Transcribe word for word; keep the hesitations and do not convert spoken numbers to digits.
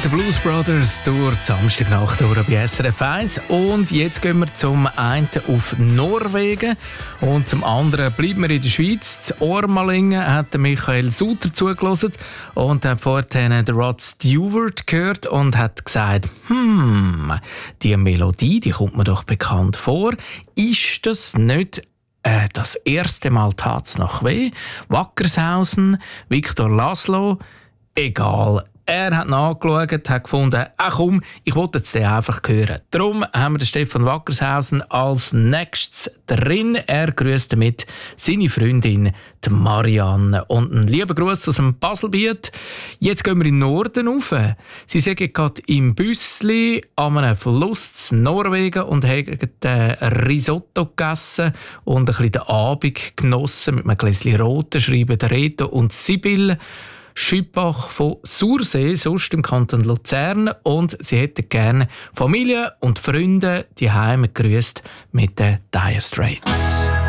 mit den Blues Brothers durch die Samstagnacht durch bei S R F eins. Und jetzt gehen wir zum einen auf Norwegen und zum anderen bleiben wir in der Schweiz. Zu Ormalingen hat Michael Suter zugelassen und hat vorhin den Rod Stewart gehört und hat gesagt, hm, die Melodie, die kommt mir doch bekannt vor. Ist das nicht äh, das erste Mal tat's nach weh? Wackershausen, Victor Laszlo, egal. Er hat nachgeschaut, hat gefunden, ach komm, ich wollte es dir einfach hören. Darum haben wir den Stefan Wackershausen als nächstes drin. Er grüßt damit seine Freundin, die Marianne. Und einen lieben Gruß aus dem Baselbiet. Jetzt gehen wir in den Norden rauf. Sie sind gerade im Büssli an einem Fluss in Norwegen und haben Risotto gegessen und ein bisschen den Abend genossen mit einem Gläschen Roten, schreiben Reto und Sibylle Schüppach von Sursee, sonst im Kanton Luzern. Und sie hätten gerne Familie und Freunde die Heime gegrüßt mit den Dire Straits.